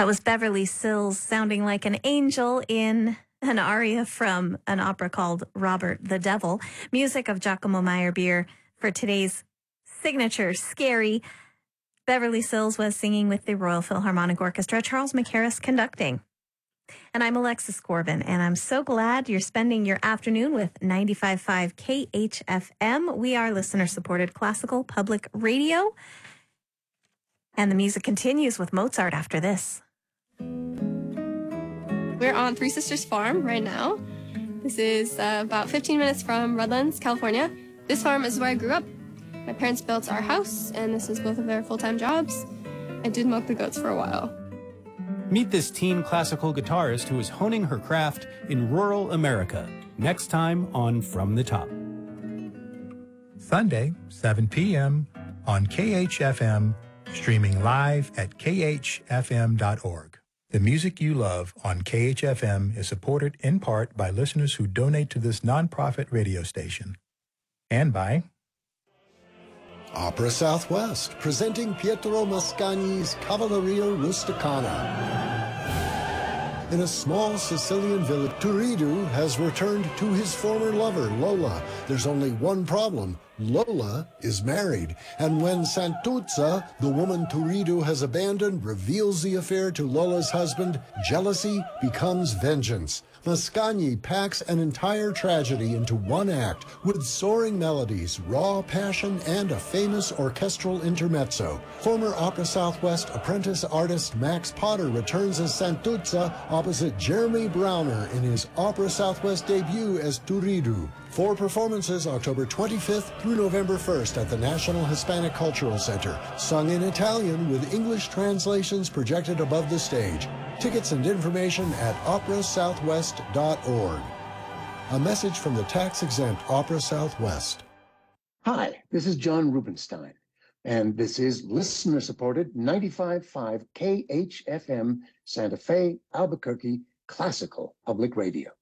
That was Beverly Sills sounding like an angel in an aria from an opera called Robert the Devil. Music of Giacomo Meyerbeer for today's signature Scary. Beverly Sills was singing with the Royal Philharmonic Orchestra, Charles Mackerras conducting. And I'm Alexis Corbin, and I'm so glad you're spending your afternoon with 95.5 KHFM. We are listener-supported classical public radio. And the music continues with Mozart after this. We're on Three Sisters Farm right now. This is about 15 minutes from Redlands, California. This farm is where I grew up. My parents built our house, and this is both of their full-time jobs. I did milk the goats for a while. Meet this teen classical guitarist who is honing her craft in rural America. Next time on From the Top. Sunday, 7 p.m. on KHFM, streaming live at khfm.org. The music you love on KHFM is supported in part by listeners who donate to this nonprofit radio station. And by Opera Southwest, presenting Pietro Mascagni's Cavalleria Rusticana. In a small Sicilian village, Turiddu has returned to his former lover, Lola. There's only one problem. Lola is married. And when Santuzza, the woman Turiddu has abandoned, reveals the affair to Lola's husband, jealousy becomes vengeance. Mascagni packs an entire tragedy into one act with soaring melodies, raw passion, and a famous orchestral intermezzo. Former Opera Southwest apprentice artist Max Potter returns as Santuzza opposite Jeremy Browner in his Opera Southwest debut as Turiddu. 4 performances October 25th through November 1st at the National Hispanic Cultural Center. Sung in Italian with English translations projected above the stage. Tickets and information at operasouthwest.org. A message from the tax-exempt Opera Southwest. Hi, this is John Rubenstein, and this is listener-supported 95.5 KHFM Santa Fe, Albuquerque Classical Public Radio.